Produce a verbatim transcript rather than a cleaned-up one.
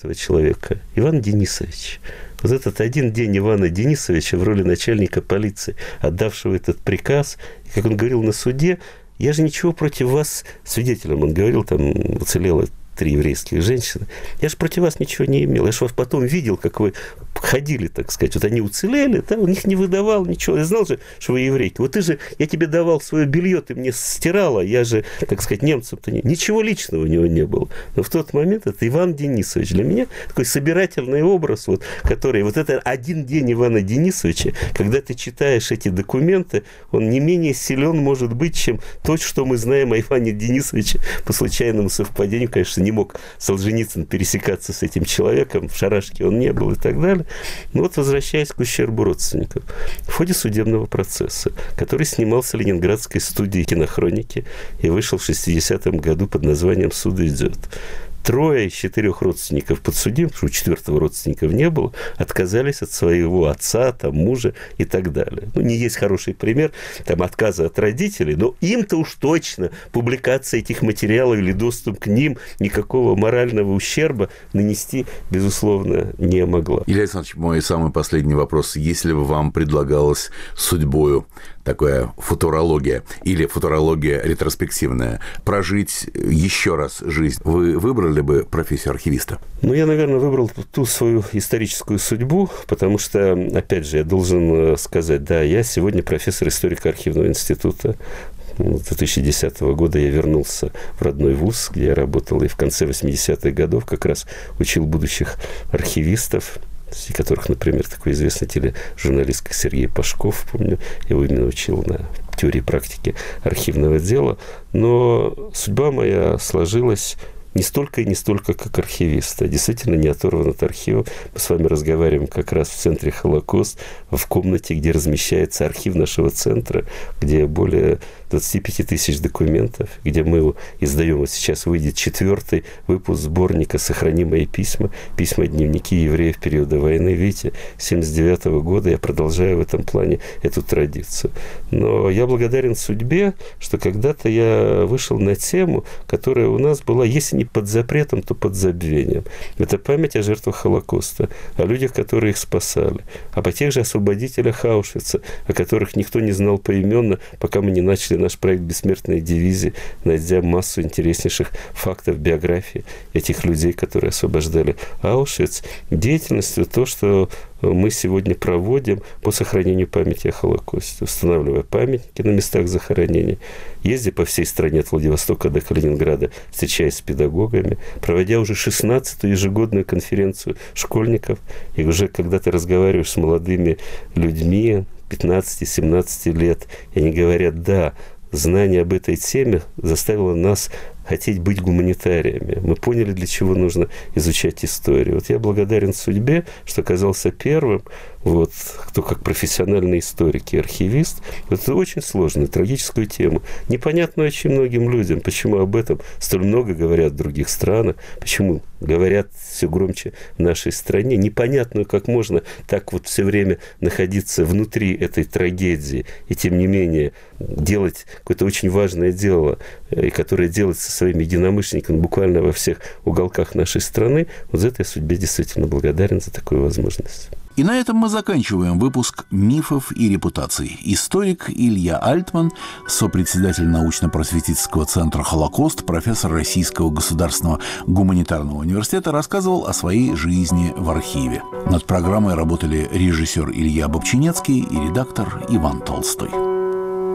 этого человека Иван Денисович. Вот этот один день Ивана Денисовича в роли начальника полиции, отдавшего этот приказ, и, как он говорил на суде, я же ничего против вас, свидетелем он говорил, там уцелело три еврейских женщины, я же против вас ничего не имел, я же вас потом видел, как вы ходили, так сказать, вот они уцелели, да, у них не выдавал ничего, я знал же, что вы еврейки, вот ты же, я тебе давал свое белье, ты мне стирала, я же, так сказать, немцам-то не... Ничего личного у него не было, но в тот момент это Иван Денисович для меня такой собирательный образ, вот, который, вот это один день Ивана Денисовича, когда ты читаешь эти документы, он не менее силен может быть, чем то, что мы знаем о Иване Денисовиче по случайному совпадению, конечно, не мог Солженицын пересекаться с этим человеком, в шарашке он не был и так далее. Но вот возвращаясь к ущербу родственников. В ходе судебного процесса, который снимался Ленинградской студией кинохроники и вышел в шестидесятом году под названием «Суд идет», трое из четырех родственников подсудимых, потому что у четвертого родственников не было, отказались от своего отца, там, мужа и так далее. Ну, не есть хороший пример там, отказа от родителей, но им-то уж точно публикация этих материалов или доступ к ним никакого морального ущерба нанести, безусловно, не могла. Илья Александрович, мой самый последний вопрос. Если бы вам предлагалось судьбою такая футурология или футурология ретроспективная, прожить еще раз жизнь, вы выбрали бы профессию архивиста? Ну, я, наверное, выбрал ту свою историческую судьбу, потому что, опять же, я должен сказать, да, я сегодня профессор историко-архивного института. С две тысячи десятого года я вернулся в родной вуз, где я работал, и в конце восьмидесятых годов как раз учил будущих архивистов, среди которых, например, такой известный тележурналист, как Сергей Пашков, помню, я его именно учил на теории практики архивного дела. Но судьба моя сложилась не столько и не столько как архивиста. Действительно, не оторван от архива. Мы с вами разговариваем как раз в центре «Холокост», в комнате, где размещается архив нашего центра, где более двадцать пять тысяч документов, где мы издаем, вот сейчас выйдет четвертый выпуск сборника «Сохрани мои письма», письма-дневники евреев периода войны. Видите, с семьдесят девятого года я продолжаю в этом плане эту традицию. Но я благодарен судьбе, что когда-то я вышел на тему, которая у нас была, если не под запретом, то под забвением. Это память о жертвах Холокоста, о людях, которые их спасали, об тех же освободителях Аушвица, о которых никто не знал поименно, пока мы не начали наш проект «Бессмертная дивизия», найдя массу интереснейших фактов биографии этих людей, которые освобождали Аушвиц. Деятельностью то, что мы сегодня проводим по сохранению памяти о Холокосте, устанавливая памятники на местах захоронений, ездя по всей стране от Владивостока до Калининграда, встречаясь с педагогами, проводя уже шестнадцатую ежегодную конференцию школьников, и уже когда ты разговариваешь с молодыми людьми, пятнадцати-семнадцати лет, и они говорят, да, знание об этой теме заставило нас хотеть быть гуманитариями. Мы поняли, для чего нужно изучать историю. Вот я благодарен судьбе, что оказался первым, вот, кто как профессиональный историк и архивист. Это очень сложную, трагическую тему. Непонятно очень многим людям, почему об этом столь много говорят в других странах, почему говорят все громче в нашей стране. Непонятно, как можно так вот все время находиться внутри этой трагедии и, тем не менее, делать какое-то очень важное дело, и которое делается своими единомышленниками буквально во всех уголках нашей страны. Вот за это я судьбе действительно благодарен, за такую возможность. И на этом мы заканчиваем выпуск «Мифов и репутаций». Историк Илья Альтман, сопредседатель научно-просветительского центра «Холокост», профессор Российского государственного гуманитарного университета, рассказывал о своей жизни в архиве. Над программой работали режиссер Илья Бобчинецкий и редактор Иван Толстой.